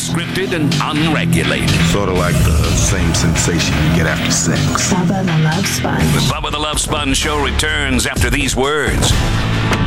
unscripted and unregulated. Sort of like the same sensation you get after sex. Bubba the Love Sponge. The Bubba the Love Sponge Show returns after these words.